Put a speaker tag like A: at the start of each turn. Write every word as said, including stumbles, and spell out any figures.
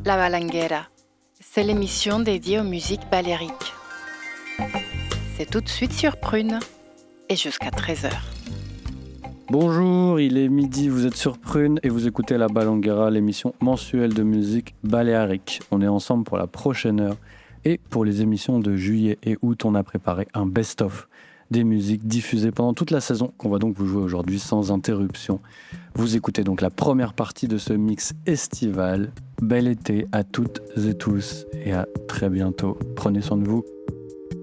A: La Balanguera, c'est l'émission dédiée aux musiques baléariques. C'est tout de suite sur Prune et jusqu'à treize heures.
B: Bonjour, il est midi, vous êtes sur Prune et vous écoutez La Balanguera, l'émission mensuelle de musique baléarique. On est ensemble pour la prochaine heure et pour les émissions de juillet et août, on a préparé un best-of des musiques diffusées pendant toute la saison qu'on va donc vous jouer aujourd'hui sans interruption. Vous écoutez donc la première partie de ce mix estival. Bel été à toutes et tous et à très bientôt. Prenez soin de vous.